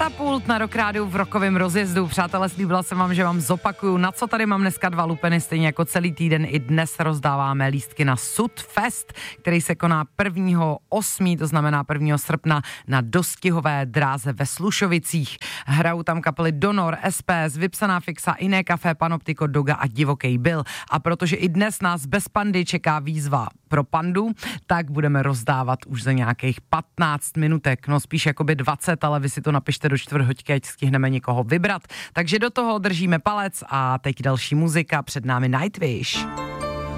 Katapult na Rock Rádiu v rokovém rozjezdu. Přátelé, slíbila jsem vám, že vám zopakuju, na co tady mám dneska 2 lupeny, stejně jako celý týden i dnes rozdáváme lístky na Sudfest, který se koná 1.8., to znamená 1. srpna na Dostihové dráze ve Slušovicích. Hrajou tam kapely Donor, SPS, Vypsaná fixa, Iné Café, Panoptiko, Doga a Divoký Bill. A protože i dnes nás bez Pandy čeká výzva pro Pandu, tak budeme rozdávat už za nějakých 15 minutek, no spíš jakoby 20, ale vy si to napište do čtvrthoďky, ať stihneme někoho vybrat. Takže do toho držíme palec a teď další muzika, před námi Nightwish.